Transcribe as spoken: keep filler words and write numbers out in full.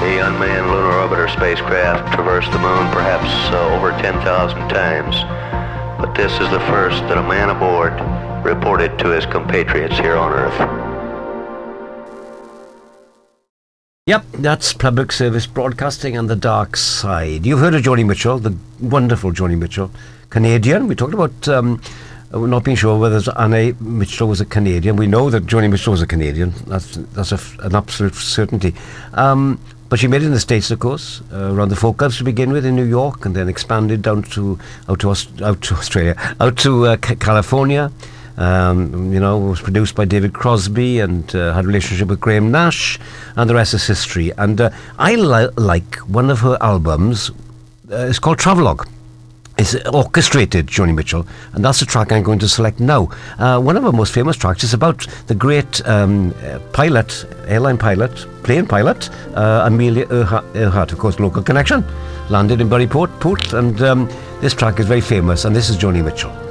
The unmanned lunar orbiter spacecraft traversed the moon perhaps uh, over ten thousand times, but this is the first that a man aboard reported to his compatriots here on Earth. Yep, that's public service broadcasting and the dark side. You've heard of Joni Mitchell, the wonderful Joni Mitchell, Canadian. We talked about um, not being sure whether Anne Mitchell was a Canadian. We know that Joni Mitchell was a Canadian. That's that's a, an absolute certainty. Um, but she made it in the States, of course, uh, around the folk clubs to begin with in New York, and then expanded down to out to Aust- out to Australia, out to uh, C- California. Um, you know, it was produced by David Crosby and uh, had a relationship with Graham Nash, and the rest is history. And uh, I li- like one of her albums. Uh, it's called Travelogue. It's orchestrated, Joni Mitchell, and that's the track I'm going to select now. Uh, one of her most famous tracks is about the great um, uh, pilot, airline pilot, plane pilot, uh, Amelia Earhart, Earhart, of course, local connection, landed in Buryport, Port, and um, this track is very famous, and this is Joni Mitchell.